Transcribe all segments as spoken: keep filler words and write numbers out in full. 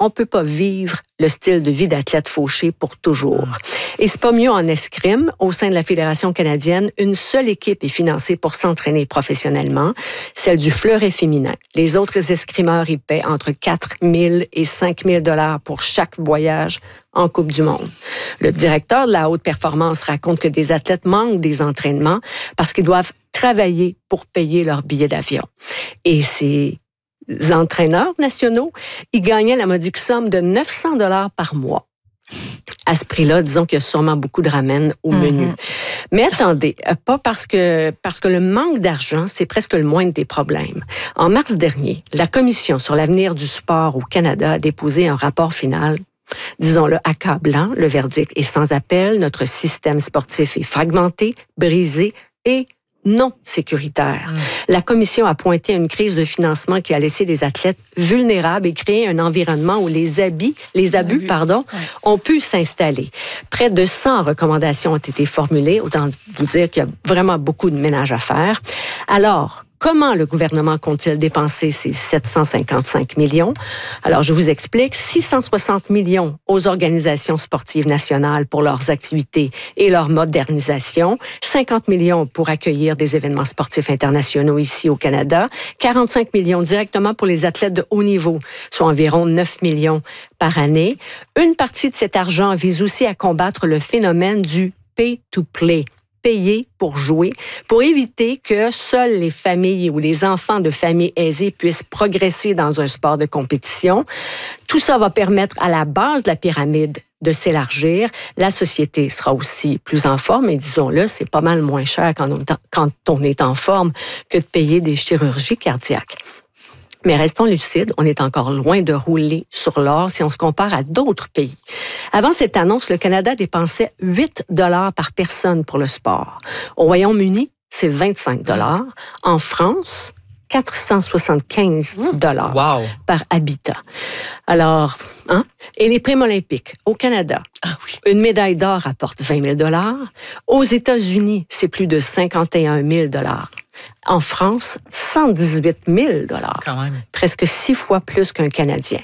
on ne peut pas vivre le style de vie d'athlète fauché pour toujours. Et c'est pas mieux en escrime. Au sein de la Fédération canadienne, une seule équipe est financée pour s'entraîner professionnellement, celle du fleuret féminin. Les autres escrimeurs y paient entre quatre mille et cinq mille dollars pour chaque voyage en Coupe du monde. Le directeur de la haute performance raconte que des athlètes manquent des entraînements parce qu'ils doivent travailler pour payer leur billet d'avion. Et ces entraîneurs nationaux, ils gagnaient la modique somme de neuf cents dollars par mois. À ce prix-là, disons qu'il y a sûrement beaucoup de ramen au menu. Mm-hmm. Mais attendez, pas parce que, parce que le manque d'argent, c'est presque le moindre des problèmes. En mars dernier, la Commission sur l'avenir du sport au Canada a déposé un rapport final, disons-le, accablant. Le verdict est sans appel. Notre système sportif est fragmenté, brisé et non sécuritaire. Mmh. La Commission a pointé à une crise de financement qui a laissé les athlètes vulnérables et créé un environnement où les abus, les abus, abus. Pardon, ouais. ont pu s'installer. Près de cent recommandations ont été formulées. Autant vous dire qu'il y a vraiment beaucoup de ménage à faire. Alors, comment le gouvernement compte-t-il dépenser ces sept cent cinquante-cinq millions? Alors, je vous explique. six cent soixante millions aux organisations sportives nationales pour leurs activités et leur modernisation. cinquante millions pour accueillir des événements sportifs internationaux ici au Canada. quarante-cinq millions directement pour les athlètes de haut niveau, soit environ neuf millions par année. Une partie de cet argent vise aussi à combattre le phénomène du pay-to-play. Payer pour jouer, pour éviter que seules les familles ou les enfants de familles aisées puissent progresser dans un sport de compétition. Tout ça va permettre à la base de la pyramide de s'élargir. La société sera aussi plus en forme et disons-le, c'est pas mal moins cher quand on, quand on est en forme que de payer des chirurgies cardiaques. Mais restons lucides, on est encore loin de rouler sur l'or si on se compare à d'autres pays. Avant cette annonce, le Canada dépensait huit dollars par personne pour le sport. Au Royaume-Uni, c'est vingt-cinq dollars. En France, quatre cent soixante-quinze dollars wow. par habitant. Alors, hein? Et les primes olympiques au Canada, ah oui. une médaille d'or rapporte vingt mille dollars. Aux États-Unis, c'est plus de cinquante et un mille dollars. En France, cent dix-huit mille dollars. Quand même. Presque six fois plus qu'un Canadien.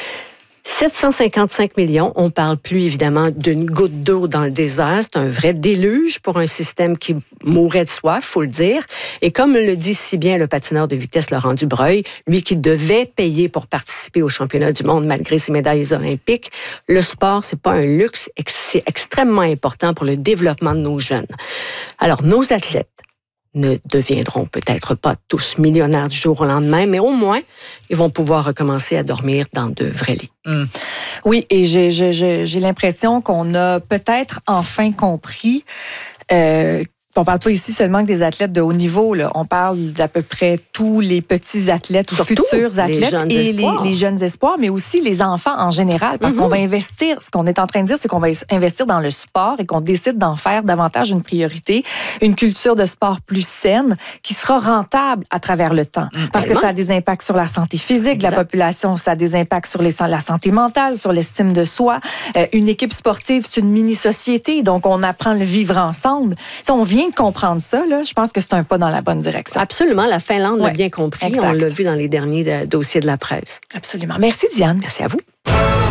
sept cent cinquante-cinq millions, on ne parle plus évidemment d'une goutte d'eau dans le désert. C'est un vrai déluge pour un système qui mourait de soif, il faut le dire. Et comme le dit si bien le patineur de vitesse Laurent Dubreuil, lui qui devait payer pour participer au championnat du monde malgré ses médailles olympiques, le sport, c'est pas un luxe, c'est extrêmement important pour le développement de nos jeunes. Alors, nos athlètes ne deviendront peut-être pas tous millionnaires du jour au lendemain, mais au moins, ils vont pouvoir recommencer à dormir dans de vrais lits. Mmh. Oui, et j'ai, j'ai, j'ai l'impression qu'on a peut-être enfin compris euh, on ne parle pas ici seulement que des athlètes de haut niveau. Là. On parle d'à peu près tous les petits athlètes ou Surtout futurs athlètes les et les, les jeunes espoirs, mais aussi les enfants en général. Parce mm-hmm. qu'on va investir, ce qu'on est en train de dire, c'est qu'on va investir dans le sport et qu'on décide d'en faire davantage une priorité, une culture de sport plus saine qui sera rentable à travers le temps. Mm-hmm. Parce que ça a des impacts sur la santé physique exact. de la population, ça a des impacts sur les, la santé mentale, sur l'estime de soi. Euh, une équipe sportive, c'est une mini-société, donc on apprend le vivre ensemble. Si on vient de comprendre ça, là, je pense que c'est un pas dans la bonne direction. Absolument. La Finlande ouais, l'a bien compris. Exact. On l'a vu dans les derniers dossiers de la presse. Absolument. Merci, Diane. Merci à vous.